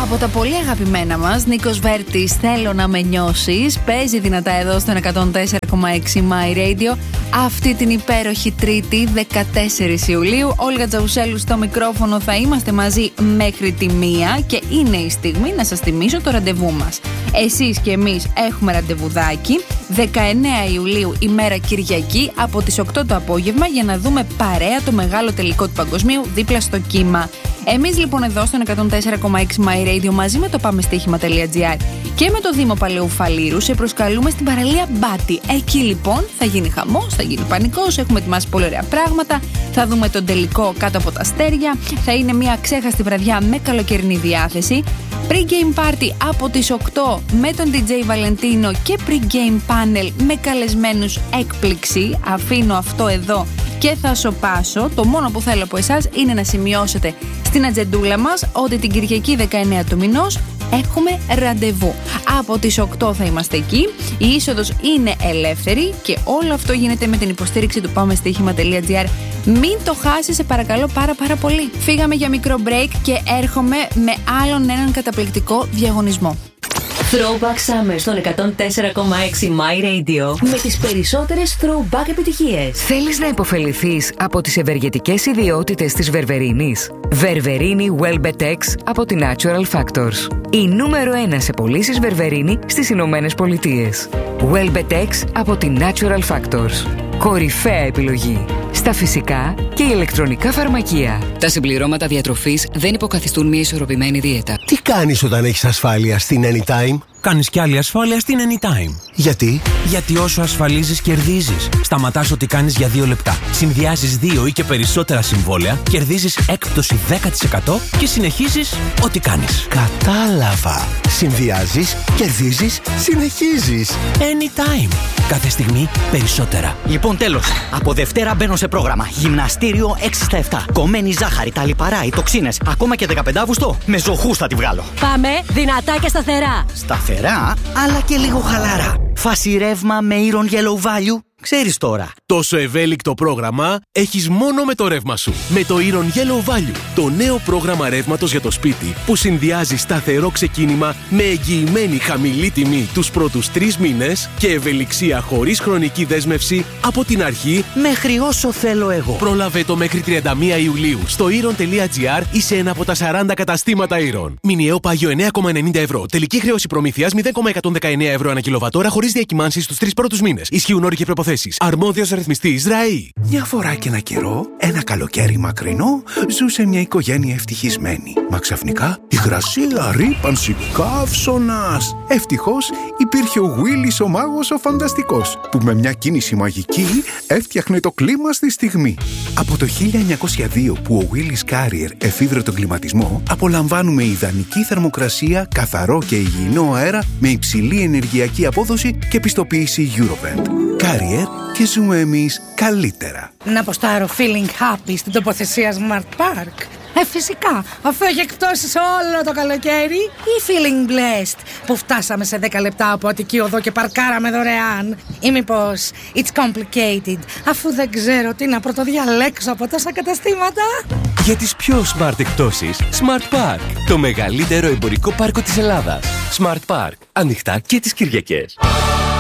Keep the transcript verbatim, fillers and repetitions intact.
Από τα πολύ αγαπημένα μας, Νίκος Βέρτης, θέλω να με νιώσεις. Παίζει δυνατά εδώ στο εκατόν τέσσερα κόμμα έξι My Radio αυτή την υπέροχη Τρίτη, δεκατέσσερις Ιουλίου. Όλγα Τζαουσέλου στο μικρόφωνο, θα είμαστε μαζί μέχρι τη μία και είναι η στιγμή να σας θυμίσω το ραντεβού μας. Εσείς και εμείς έχουμε ραντεβουδάκι δεκαεννέα Ιουλίου, ημέρα Κυριακή, από τις οκτώ το απόγευμα για να δούμε παρέα το μεγάλο τελικό του παγκοσμίου δίπλα στο κύμα. Εμείς λοιπόν εδώ στον εκατόν τέσσερα κόμμα έξι My Radio μαζί με το πάμε στοίχημα τελεία τζι άρ και με το Δήμο Παλαιού Φαλήρου σε προσκαλούμε στην παραλία Μπάτι. Εκεί λοιπόν θα γίνει χαμός, θα γίνει πανικός, έχουμε ετοιμάσει πολύ ωραία πράγματα, θα δούμε τον τελικό κάτω από τα αστέρια, θα είναι μια ξέχαστη βραδιά με καλοκαιρινή διάθεση. Pre-game party από τις οκτώ με τον ντι τζέι Βαλεντίνο και pre-game panel με καλεσμένους έκπληξη. Αφήνω αυτό εδώ και θα σοπάσω. Το μόνο που θέλω από εσάς είναι να σημειώσετε στην ατζεντούλα μας ότι την Κυριακή δεκαεννέα του μηνός έχουμε ραντεβού. Από τις οκτώ θα είμαστε εκεί. Η είσοδος είναι ελεύθερη και όλο αυτό γίνεται με την υποστήριξη του πάμε στοίχημα τελεία τζι άρ. Μην το χάσεις, σε παρακαλώ πάρα πάρα πολύ. Φύγαμε για μικρό break και έρχομαι με άλλον έναν καταπληκτικό διαγωνισμό. Throwback Summer στον εκατόν τέσσερα κόμμα έξι My Radio με τις περισσότερες throwback επιτυχίες. Θέλεις να υποφεληθείς από τις ευεργετικές ιδιότητες της Βερβερίνης? Βερβερίνη Welbetex από τη Natural Factors. Η νούμερο ένα σε πωλήσεις Βερβερίνη στις Ηνωμένες Πολιτείες. Welbetex από τη Natural Factors. Κορυφαία επιλογή στα φυσικά και ηλεκτρονικά φαρμακεία. Τα συμπληρώματα διατροφής δεν υποκαθιστούν μια ισορροπημένη δίαιτα. Τι κάνεις όταν έχεις ασφάλεια στην Anytime? Κάνεις κι άλλη ασφάλεια στην Anytime. Γιατί? Γιατί όσο ασφαλίζεις, κερδίζεις. Σταματάς ό,τι κάνεις για δύο λεπτά. Συνδυάζεις δύο ή και περισσότερα συμβόλαια, κερδίζεις έκπτωση δέκα τοις εκατό και συνεχίζεις ό,τι κάνεις. Κατάλαβα. Συνδυάζεις, κερδίζεις, συνεχίζεις. Anytime. Κάθε στιγμή περισσότερα. Λοιπόν, τέλος. Από Δευτέρα μπαίνω σε πρόγραμμα. Γυμναστήριο έξι στα επτά. Κομμένη ζάχαρη, τα λιπαρά, οι τοξίνες. Ακόμα και δεκαπέντε Αυγούστου. Με ζωχούς θα τη βγάλω. Πάμε δυνατά και σταθερά. Σταθερά, αλλά και λίγο χαλάρα. Φάση ρεύμα με Iron Yellow Value. Ξέρεις τώρα. Τόσο ευέλικτο πρόγραμμα έχεις μόνο με το ρεύμα σου. Με το Iron Yellow Value, το νέο πρόγραμμα ρεύματος για το σπίτι που συνδυάζει σταθερό ξεκίνημα με εγγυημένη χαμηλή τιμή τους πρώτους τρεις μήνες και ευελιξία χωρίς χρονική δέσμευση από την αρχή μέχρι όσο θέλω εγώ. Πρόλαβε το μέχρι τριάντα μία Ιουλίου στο iron τελεία τζι άρ ή σε ένα από τα σαράντα καταστήματα Iron. Μηνιαίο πάγιο εννέα κόμμα ενενήντα ευρώ. Τελική χρέωση προμήθειας μηδέν κόμμα εκατόν δεκαεννέα ευρώ ανά κιλοβατόρα χωρίς διακυμάνσεις στους τρεις πρώτους μήνες. Ισχύουν όροι και προποθέσεις. Αρμόδιος ρυθμιστής ΡΑΗ. Μια φορά και ένα καιρό, ένα καλοκαίρι μακρινό, ζούσε μια οικογένεια ευτυχισμένη. Μα ξαφνικά υγρασία, ρύπανση, καύσωνας. Ευτυχώς υπήρχε ο Willis ο μάγος ο φανταστικός, που με μια κίνηση μαγική έφτιαχνε το κλίμα στη στιγμή. Από το χίλια εννιακόσια δύο που ο Willis Carrier εφήβρε τον κλιματισμό, απολαμβάνουμε ιδανική θερμοκρασία, καθαρό και υγιεινό αέρα με υψηλή ενεργειακή απόδοση και πιστοποίηση Eurovent. Carrier και ζούμε εμείς καλύτερα. Να αποστάρω feeling happy στην τοποθεσία Smart Park. Ε, φυσικά, αφού έχει εκπτώσεις όλο το καλοκαίρι. Ή feeling blessed, που φτάσαμε σε δέκα λεπτά από Αττική Οδό και παρκάραμε δωρεάν. Ή μήπως it's complicated, αφού δεν ξέρω τι να πρωτοδιαλέξω από τόσα καταστήματα. Για τις πιο smart εκπτώσεις, Smart Park, το μεγαλύτερο εμπορικό πάρκο της Ελλάδας. Smart Park, ανοιχτά και τις Κυριακές.